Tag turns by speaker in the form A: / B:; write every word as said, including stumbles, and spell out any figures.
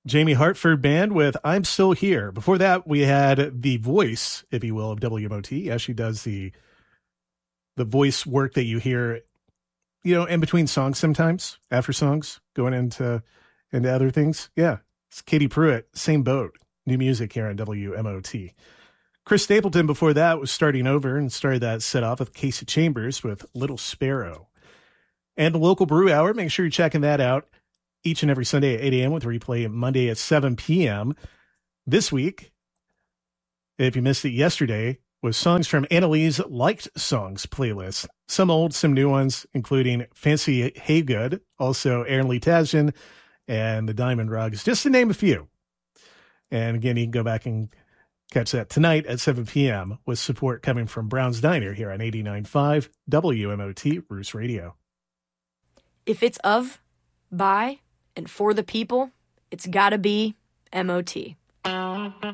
A: Jamie Hartford Band with I'm Still Here. Before that, we had the voice, if you will, of W M O T. Yeah, she does the the voice work that you hear, you know, in between songs sometimes, after songs, going into into other things. Yeah, it's Katie Pruitt, same boat. New music here on W M O T. Chris Stapleton before that was starting over and started that set off with Casey Chambers with Little Sparrow. And the local brew hour, make sure you're checking that out each and every Sunday at eight a.m. with replay Monday at seven p.m. This week, if you missed it yesterday, was songs from Annalise Liked Songs playlist. Some old, some new ones, including Fancy Haygood, also Aaron Lee Tasjan, and the Diamond Rugs, just to name a few. And again, you can go back and catch that tonight at seven p.m. with support coming from Brown's Diner here on eighty-nine point five W M O T Roost Radio.
B: If it's of, by, and for the people, it's gotta be M O T.